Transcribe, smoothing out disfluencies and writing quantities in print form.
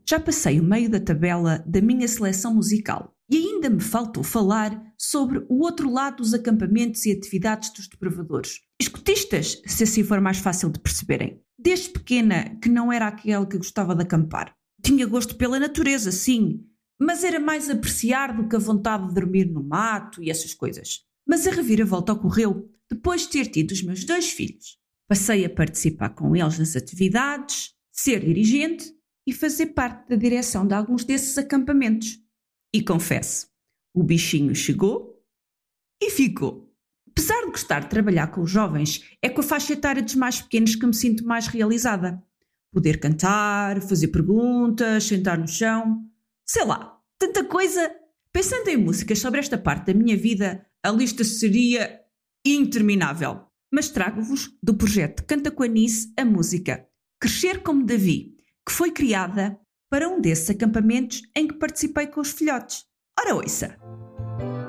Já passei o meio da tabela da minha seleção musical e ainda me faltou falar sobre o outro lado dos acampamentos e atividades dos desbravadores. Escotistas, se assim for mais fácil de perceberem. Desde pequena que não era aquela que gostava de acampar. Tinha gosto pela natureza, sim, mas era mais apreciar do que a vontade de dormir no mato e essas coisas. Mas a reviravolta ocorreu depois de ter tido os meus 2 filhos. Passei a participar com eles nas atividades, ser dirigente e fazer parte da direção de alguns desses acampamentos. E confesso, o bichinho chegou e ficou. Apesar de gostar de trabalhar com os jovens, é com a faixa etária dos mais pequenos que me sinto mais realizada. Poder cantar, fazer perguntas, sentar no chão, sei lá, tanta coisa. Pensando em músicas sobre esta parte da minha vida, a lista seria interminável. Mas trago-vos do projeto Canta com a Anice a música Crescer como Davi, que foi criada para um desses acampamentos em que participei com os filhotes. Ora ouça!